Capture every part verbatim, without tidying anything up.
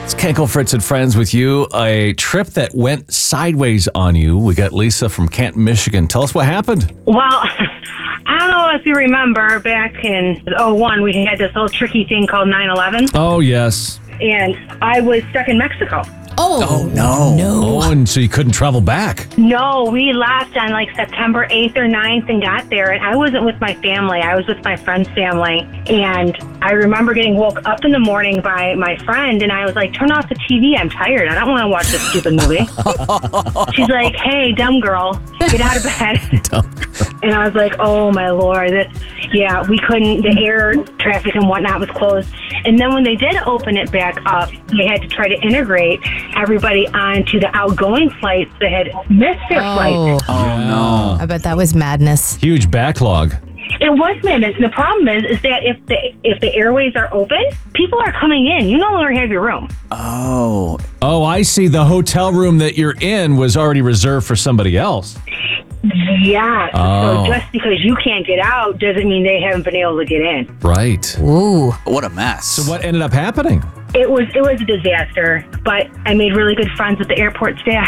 It's Kenko, Fritz, and Friends with you. A trip that went sideways on you. We got Lisa from Canton, Michigan. Tell us what happened. Well, I don't know if you remember back in oh one, we had this little tricky thing called nine eleven. Oh, yes. And I was stuck in Mexico. Oh, Oh, no. no. Oh, and so you couldn't travel back. No, we left on like September eighth or ninth and got there. And I wasn't with my family. I was with my friend's family. And I remember getting woke up in the morning by my friend. And I was like, turn off the T V. I'm tired. I don't want to watch this stupid movie. She's like, hey, dumb girl, get out of bed. And I was like, oh, my Lord. This, yeah, we couldn't. The air traffic and whatnot was closed. And then when they did open it back up, they had to try to integrate everybody onto the outgoing flights that had missed their flight. Oh, Oh, no. I bet that was madness. Huge backlog. It was madness. The problem is, is that if the if the airways are open, people are coming in. You no longer have your room. Oh. Oh, I see. The hotel room that you're in was already reserved for somebody else. Yeah. Oh. So just because you can't get out doesn't mean they haven't been able to get in. Right. Ooh. What a mess. So what ended up happening? It was it was a disaster, but I made really good friends with the airport staff.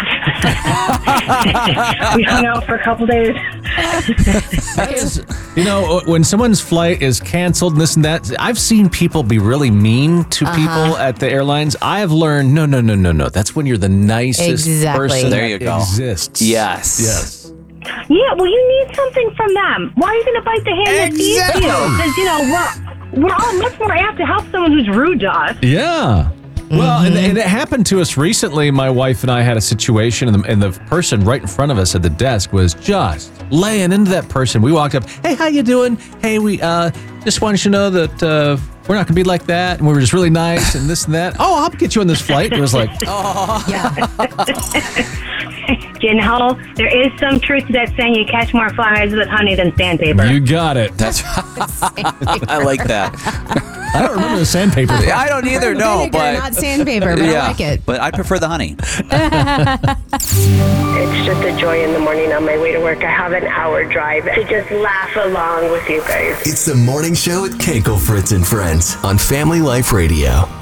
We hung out for a couple days. You know, when someone's flight is canceled and this and that, I've seen people be really mean to people at the airlines. I have learned, no, no, no, no, no. That's when you're the nicest Exactly. person There you that go. exists. Yes. Yes. Yeah, well, you need something from them. Why are you going to bite the hand that feeds Exactly. you? Because, you know, we're, we're all much more apt to help someone who's rude to us. Yeah. Well, and, and it happened to us recently. My wife and I had a situation, and the, and the person right in front of us at the desk was just laying into that person. We walked up, hey, how you doing? Hey, we uh, just wanted you to know that uh, we're not going to be like that, and we were just really nice and this and that. Oh, I'll get you on this flight. It was like, Yeah. You know, there is some truth to that saying, you catch more flies with honey than sandpaper. you got it. That's I like that. I don't remember the sandpaper. I don't either, no, Vinegar, but not sandpaper, but yeah, I like it. but I prefer the honey. It's just a joy in the morning on my way to work. I have an hour drive to just laugh along with you guys. It's the morning show with Kenko, Fritz, and Friends on Family Life Radio.